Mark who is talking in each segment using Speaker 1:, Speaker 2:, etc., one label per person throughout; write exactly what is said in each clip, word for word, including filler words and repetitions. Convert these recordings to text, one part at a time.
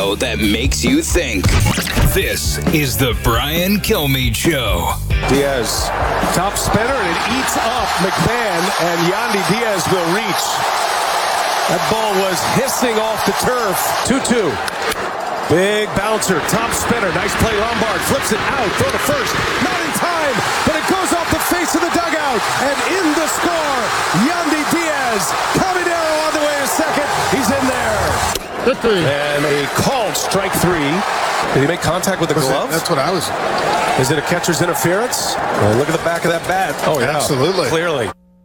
Speaker 1: radio that makes you think. This is the Brian Kilmeade Show.
Speaker 2: Diaz, top spinner, and it eats up McMahon, and Yandy Diaz will reach. That ball was hissing off the turf. two two. Big bouncer, top spinner. Nice play, Lombard. Flips it out. Throw to first. Not in time, but it goes off the face of the dugout. And in the score, Yandy Diaz. Caminero on the way to second. He's in there.
Speaker 3: Good three.
Speaker 2: And a called strike three. Did he make contact with the
Speaker 3: Was
Speaker 2: glove?
Speaker 3: it, that's what I was.
Speaker 2: Is it a catcher's interference? Well, look at the back of that bat. Oh, yeah.
Speaker 3: Absolutely.
Speaker 2: Clearly.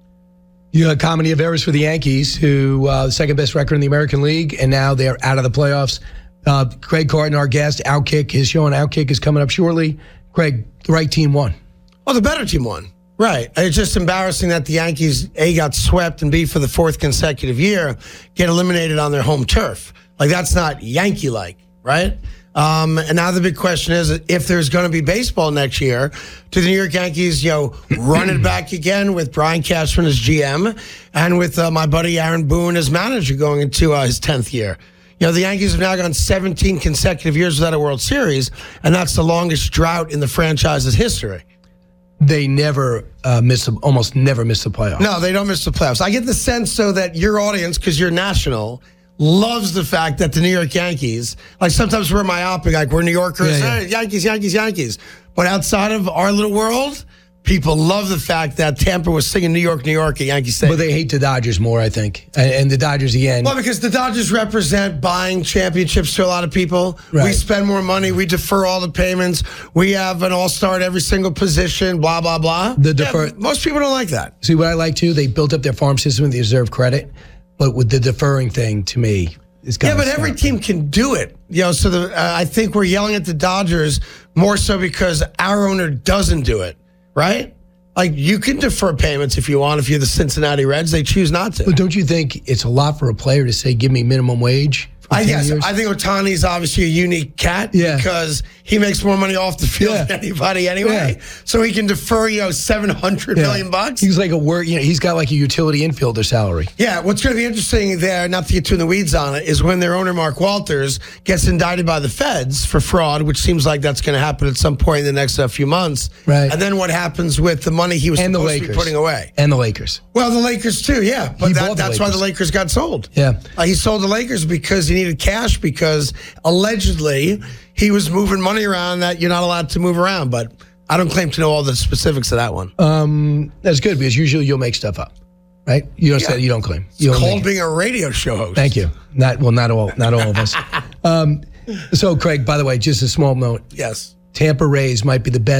Speaker 4: You had comedy of errors for the Yankees, who uh, second best record in the American League, and now they're out of the playoffs. Uh, Craig Carton, our guest, Outkick, his show on Outkick is coming up shortly. Craig, the right team won.
Speaker 5: Well, the better team won. Right. It's just embarrassing that the Yankees, A, got swept, and B, for the fourth consecutive year, get eliminated on their home turf. Like, that's not Yankee-like, right? Um, and now the big question is, if there's going to be baseball next year, do the New York Yankees, you know, run it back again with Brian Cashman as G M and with uh, my buddy Aaron Boone as manager going into uh, his tenth year? You know, the Yankees have now gone seventeen consecutive years without a World Series, and that's the longest drought in the franchise's history.
Speaker 4: They never uh, miss, almost never miss the playoffs.
Speaker 5: No, they don't miss the playoffs. I get the sense, though, that your audience, because you're national, loves the fact that the New York Yankees, like sometimes we're myopic, like we're New Yorkers,
Speaker 4: Yeah, yeah.
Speaker 5: hey, Yankees, Yankees, Yankees. But outside of our little world, people love the fact that Tampa was singing New York, New York at Yankee Stadium.
Speaker 4: But they hate the Dodgers more, I think. And, and the Dodgers, again.
Speaker 5: Well, because the Dodgers represent buying championships to a lot of people.
Speaker 4: Right.
Speaker 5: We spend more money. We defer all the payments. We have an all-star at every single position, blah, blah, blah.
Speaker 4: The defer-
Speaker 5: yeah, most people don't like that.
Speaker 4: See, what I like, too, they built up their farm system and they deserve credit. But with the deferring thing, to me, is kind
Speaker 5: Yeah,
Speaker 4: of
Speaker 5: but every
Speaker 4: stop.
Speaker 5: team can do it. You know, so the, uh, I think we're yelling at the Dodgers more so because our owner doesn't do it, right? Like, you can defer payments if you want. If you're the Cincinnati Reds, they choose not to.
Speaker 4: But don't you think it's a lot for a player to say, give me minimum wage? for
Speaker 5: I
Speaker 4: ten
Speaker 5: guess.
Speaker 4: years?
Speaker 5: I think Ohtani's obviously a unique cat
Speaker 4: Yeah.
Speaker 5: because he makes more money off the field
Speaker 4: Yeah.
Speaker 5: than anybody anyway.
Speaker 4: Yeah.
Speaker 5: So he can defer, you know, seven hundred
Speaker 4: Yeah.
Speaker 5: million bucks.
Speaker 4: He's like a work, you know, he's got like a utility infielder salary.
Speaker 5: Yeah, what's going to be interesting there, not to get too in the weeds on it, is when their owner, Mark Walters, gets indicted by the feds for fraud, which seems like that's going to happen at some point in the next uh, few months.
Speaker 4: Right.
Speaker 5: And then what happens with the money he was
Speaker 4: And the
Speaker 5: supposed to be
Speaker 4: Lakers.
Speaker 5: putting away?
Speaker 4: And the Lakers.
Speaker 5: Well, the Lakers too, yeah. But
Speaker 4: He
Speaker 5: that,
Speaker 4: bought the
Speaker 5: that's why the
Speaker 4: Lakers.
Speaker 5: Lakers got sold.
Speaker 4: Yeah.
Speaker 5: Uh, he sold the Lakers because he needed cash because allegedly he was moving money around that you're not allowed to move around. But I don't claim to know all the specifics of that one.
Speaker 4: Um, that's good because usually you'll make stuff up, right? You don't
Speaker 5: Yeah.
Speaker 4: say you don't claim.
Speaker 5: It's
Speaker 4: You don't
Speaker 5: called
Speaker 4: make-
Speaker 5: being a radio show host.
Speaker 4: Thank you. Not well, not all, not all of us. Um, so, Craig, by the way, just a small note.
Speaker 5: Yes.
Speaker 4: Tampa Rays might be the best